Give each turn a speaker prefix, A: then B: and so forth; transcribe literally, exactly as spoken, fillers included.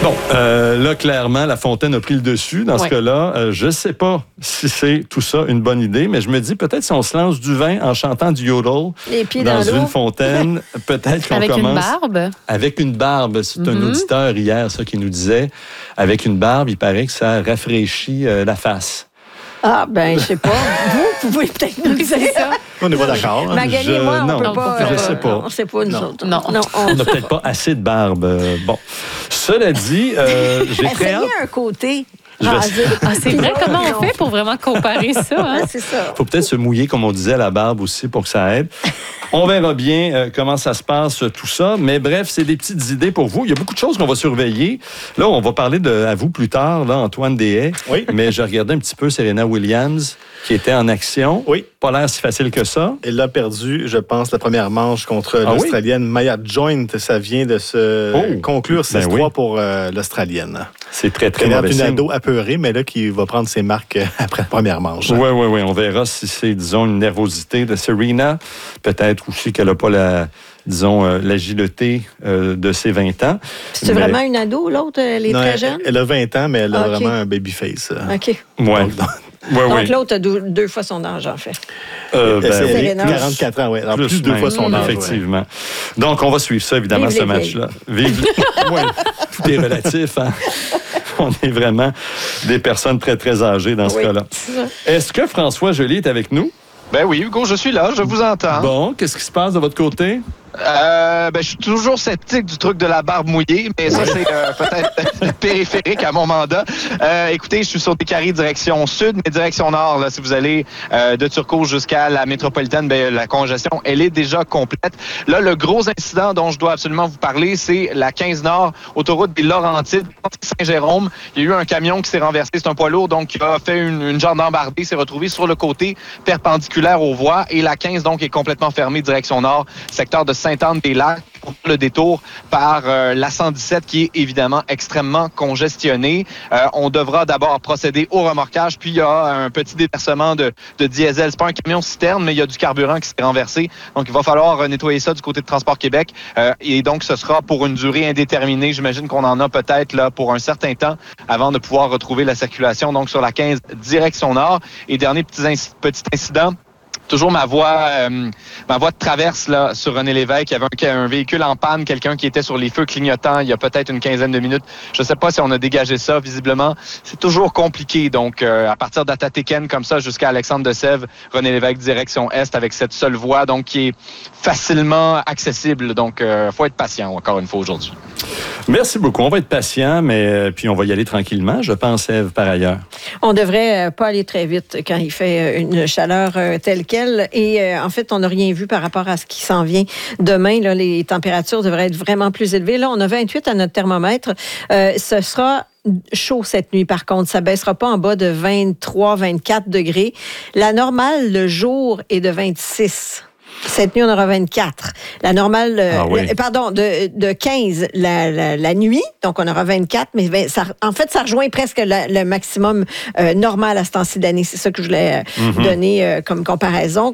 A: Bon, euh, là, clairement, La Fontaine a pris le dessus dans ce
B: ouais.
A: cas-là. Euh, je ne sais pas si c'est tout ça une bonne idée, mais je me dis peut-être si on se lance du vin en chantant du yodel
C: Les pieds
A: dans,
C: dans
A: une
C: l'eau.
A: fontaine, peut-être qu'on
B: Avec
A: commence...
B: une barbe?
A: Avec une barbe. C'est
B: Mm-hmm.
A: un auditeur hier, ça, qui nous disait, avec une barbe, il paraît que ça rafraîchit euh, la face.
C: Ah, ben, je sais pas. Vous pouvez peut-être nous dire ça.
D: On n'est pas d'accord. Hein?
C: Magali et moi, on
A: non,
C: peut pas.
A: je
C: euh,
A: sais pas.
C: On ne sait pas, nous
D: Non.
C: autres.
B: Non.
C: on...
A: On n'a peut-être pas assez de barbe. Euh, Bon. Cela dit, euh, j'ai très
C: Essayez
A: hâte.
C: un côté.
A: Je vais-
C: rasé.
B: Ah, c'est vrai, comment on fait pour vraiment comparer ça? Hein?
C: Ouais, c'est ça.
A: Il faut peut-être se mouiller, comme on disait, à la barbe aussi pour que ça aide. On verra bien euh, comment ça se passe, euh, tout ça. Mais bref, c'est des petites idées pour vous. Il y a beaucoup de choses qu'on va surveiller. Là, on va parler de, à vous plus tard, là, Antoine Deshaies.
D: Oui.
A: Mais je regardais un petit peu Serena Williams, qui était en action.
D: Oui.
A: Pas l'air si facile que ça.
D: Elle a perdu, je pense, la première manche contre
A: Ah oui?
D: l'Australienne Maya Joint. Ça vient de se
A: Oh.
D: conclure six trois
A: Ben oui.
D: pour euh, l'Australienne.
A: C'est très, très
D: Renate
A: mauvais signe.
D: Pinado apeuré, mais là, qui va prendre ses marques euh, après la première manche.
A: Oui, oui, oui. On verra si c'est, disons, une nervosité de Serena. Peut-être aussi qu'elle n'a pas la, disons, euh, l'agilité euh, de ses vingt ans.
C: C'est
A: Mais-
C: vraiment une ado, l'autre, elle est
D: Non,
C: très
D: elle,
C: jeune?
D: elle a vingt ans, mais elle a
C: Ah, ok.
D: vraiment un baby face. euh.
C: OK.
A: Ouais.
D: Donc, donc,
A: Oui,
C: Donc,
A: oui.
C: l'autre a deux, deux fois son âge, en fait.
A: Euh, ben,
D: c'est
A: oui.
C: Serena.
D: quarante-quatre ans, oui. Alors, plus, deux
A: même,
D: fois son âge. ouais.
A: Effectivement. Donc, on va suivre ça, évidemment,
C: Vive
A: ce
C: les
A: match-là. Vive les- ouais, tout est relatif. Hein? On est vraiment des personnes très, très âgées dans ce
C: Oui,
A: cas-là.
C: c'est ça.
A: Est-ce que François Joly est avec nous?
E: Ben oui, Hugo, je suis là, je vous entends.
A: Bon, qu'est-ce qui se passe de votre côté?
E: Euh, ben, je suis toujours sceptique du truc de la barbe mouillée, mais ça, c'est euh, peut-être périphérique à mon mandat. Euh, écoutez, je suis sur des carrés direction sud, mais direction nord. Là, si vous allez euh, de Turcot jusqu'à la métropolitaine, ben, la congestion, elle est déjà complète. Là, le gros incident dont je dois absolument vous parler, c'est la quinze nord, autoroute des Laurentides, Saint-Jérôme. Il y a eu un camion qui s'est renversé, c'est un poids lourd, donc qui a fait une, une genre d'embardée, s'est retrouvé sur le côté perpendiculaire aux voies, et la quinze, donc, est complètement fermée direction nord, secteur de Sainte-Anne-des-Lacs, pour le détour par euh, la cent dix-sept qui est évidemment extrêmement congestionnée. Euh, on devra d'abord procéder au remorquage, puis il y a un petit déversement de, de diesel. C'est pas un camion citerne, mais il y a du carburant qui s'est renversé. Donc, il va falloir euh, nettoyer ça du côté de Transport Québec. Euh, et donc, ce sera pour une durée indéterminée. J'imagine qu'on en a peut-être là pour un certain temps avant de pouvoir retrouver la circulation. Donc, sur la quinze, direction nord. Et dernier petit, inc- petit incident. Toujours ma voie, euh, ma voie de traverse là sur René Lévesque. Il y avait un, un véhicule en panne, quelqu'un qui était sur les feux clignotants il y a peut-être une quinzaine de minutes. Je ne sais pas si on a dégagé ça. Visiblement, c'est toujours compliqué. Donc, euh, à partir d'Atatéken comme ça jusqu'à Alexandre de Sèvres, René Lévesque direction est avec cette seule voie, donc qui est facilement accessible. Donc, euh, faut être patient encore une fois aujourd'hui.
A: Merci beaucoup. On va être patient, mais euh, puis on va y aller tranquillement, je pense, Ève, par ailleurs.
C: On devrait euh, pas aller très vite quand il fait euh, une chaleur euh, telle quelle. Et euh, en fait, on n'a rien vu par rapport à ce qui s'en vient demain. Là, les températures devraient être vraiment plus élevées. Là, on a vingt-huit à notre thermomètre. Euh, ce sera chaud cette nuit, par contre. Ça ne baissera pas en bas de vingt-trois, vingt-quatre degrés. La normale, le jour, est de vingt-six. Cette nuit, on aura vingt-quatre. La normale, euh,
A: Ah oui.
C: le- pardon, de, de quinze la, la, la nuit, donc on aura vingt-quatre, mais vingt, ça, en fait, ça rejoint presque la- le maximum euh, normal à ce temps-ci d'année. C'est ça que je voulais euh,
A: Mm-hmm.
C: donner euh, comme comparaison.